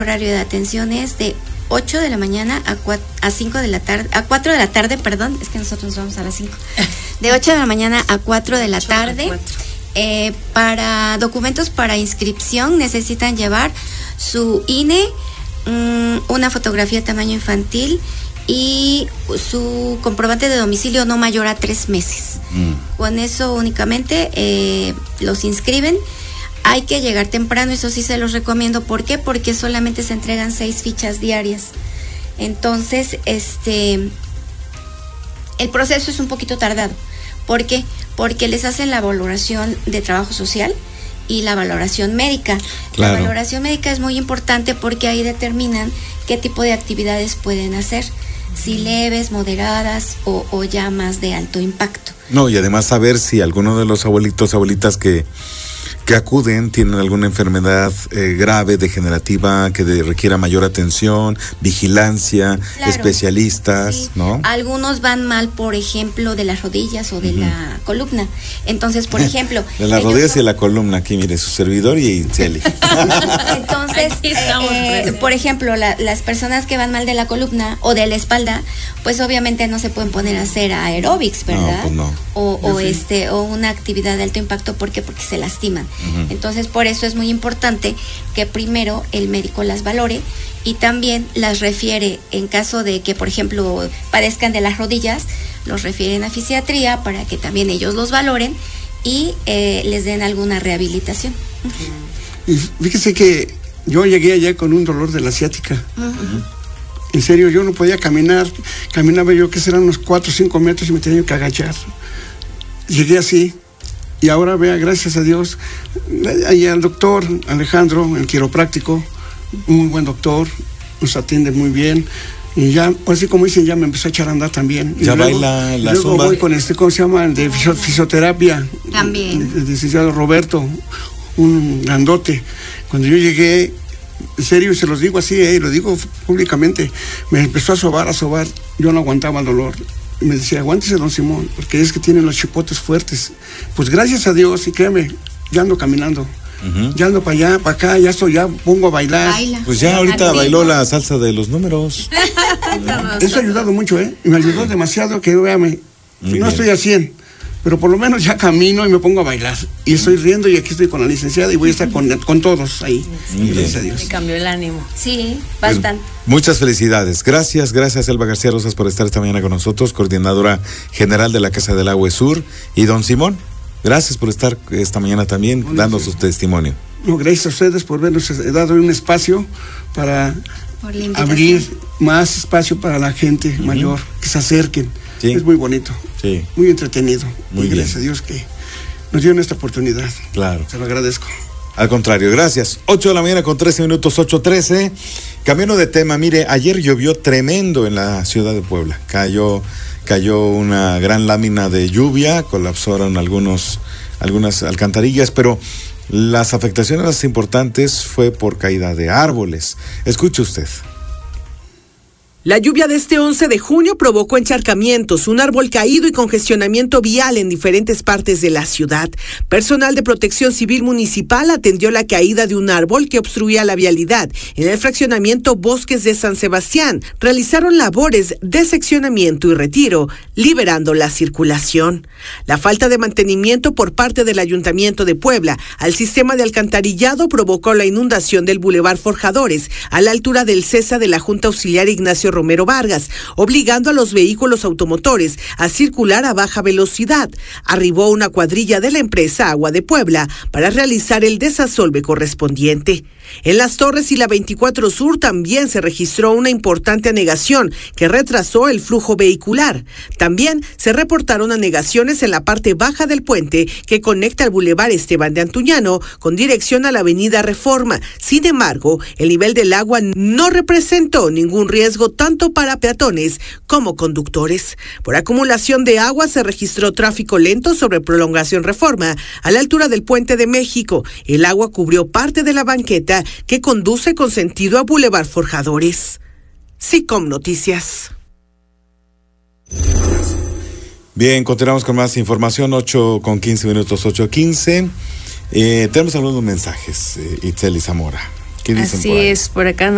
horario de atención es de 8 de la mañana a 5 de la tarde, a 4 de la tarde, perdón, es que nosotros vamos a las 5. De 8 de la mañana a 4 de la tarde. Para documentos para inscripción necesitan llevar su INE, una fotografía tamaño infantil y su comprobante de domicilio no mayor a 3 meses. Con eso únicamente los inscriben. Hay que llegar temprano, eso sí se los recomiendo. ¿Por qué? Porque solamente se entregan 6 fichas diarias. Entonces, el proceso es un poquito tardado. ¿Por qué? Porque les hacen la valoración de trabajo social y la valoración médica. Claro. La valoración médica es muy importante porque ahí determinan qué tipo de actividades pueden hacer, si leves, moderadas o ya más de alto impacto. No, y además saber si alguno de los abuelitos, abuelitas que acuden tienen alguna enfermedad grave, degenerativa, que requiera mayor atención, vigilancia, claro, especialistas, sí, ¿no? Algunos van mal, por ejemplo, de las rodillas o de la columna. Entonces, por ejemplo... de las rodillas y de la columna, aquí mire, su servidor y Itzel. Entonces, por ejemplo, las personas que van mal de la columna o de la espalda, pues obviamente no se pueden poner a hacer aeróbics, ¿verdad? No, pues no. O una actividad de alto impacto, ¿por qué? Porque se lastiman. Entonces, por eso es muy importante que primero el médico las valore y también las refiere en caso de que, por ejemplo, padezcan de las rodillas, los refieren a fisiatría para que también ellos los valoren y les den alguna rehabilitación. Y fíjese que yo llegué allá con un dolor de la ciática. En serio, yo no podía caminar, caminaba yo que serán unos 4 o 5 metros y me tenía que agachar. Llegué así. Y ahora vea, gracias a Dios, ahí al doctor Alejandro, el quiropráctico, muy buen doctor, nos atiende muy bien. Y ya, pues así como dicen, ya me empezó a echar a andar también. Ya baila la luego zumba. Voy con ¿cómo se llama? El de fisioterapia. También. El licenciado Roberto, un grandote. Cuando yo llegué, en serio, se los digo así, lo digo públicamente, me empezó a sobar, yo no aguantaba el dolor. Me decía, aguántese, don Simón, porque es que tienen los chipotes fuertes. Pues gracias a Dios, y créeme, ya ando caminando. Ya ando para allá, para acá, ya pongo a bailar. Pues ya ahorita bailó la salsa de los números. Eso ha ayudado mucho, y me ayudó demasiado, que véame, no estoy a 100, pero por lo menos ya camino y me pongo a bailar. Y estoy riendo y aquí estoy con la licenciada y voy a estar con todos ahí. Gracias a Dios. Me cambió el ánimo. Sí, bastante. Pues, muchas felicidades. Gracias, Elba García Rosas, por estar esta mañana con nosotros, coordinadora general de la Casa del Agua Sur. Y don Simón, gracias por estar esta mañana también dando su testimonio. No, gracias a ustedes por habernos dado un espacio para abrir más espacio para la gente mayor, que se acerquen. Sí. Es muy bonito, muy entretenido. Muy bien. Gracias a Dios que nos dieron esta oportunidad. Claro. Se lo agradezco. Al contrario, gracias. 8 de la mañana con 13 minutos, 8:13. Cambiando de tema, mire, ayer llovió tremendo en la ciudad de Puebla. Cayó una gran lámina de lluvia, colapsaron algunas alcantarillas, pero las afectaciones más importantes fue por caída de árboles. Escuche usted. La lluvia de este 11 de junio provocó encharcamientos, un árbol caído y congestionamiento vial en diferentes partes de la ciudad. Personal de Protección Civil Municipal atendió la caída de un árbol que obstruía la vialidad en el fraccionamiento Bosques de San Sebastián. Realizaron labores de seccionamiento y retiro, liberando la circulación. La falta de mantenimiento por parte del Ayuntamiento de Puebla al sistema de alcantarillado provocó la inundación del Boulevard Forjadores a la altura del CESA de la Junta Auxiliar Ignacio Romero Vargas, obligando a los vehículos automotores a circular a baja velocidad. Arribó una cuadrilla de la empresa Agua de Puebla para realizar el desasolve correspondiente. En Las Torres y la 24 Sur también se registró una importante anegación que retrasó el flujo vehicular. También se reportaron anegaciones en la parte baja del puente que conecta el Boulevard Esteban de Antuñano con dirección a la Avenida Reforma. Sin embargo, el nivel del agua no representó ningún riesgo tanto para peatones como conductores. Por acumulación de agua se registró tráfico lento sobre Prolongación Reforma a la altura del Puente de México. El agua cubrió parte de la banqueta que conduce con sentido a Boulevard Forjadores. SICOM Noticias. Bien, continuamos con más información, 8:15 minutos, 8:15. Tenemos algunos mensajes, Itzel y Zamora. ¿Qué dicen por ahí? Así es, por acá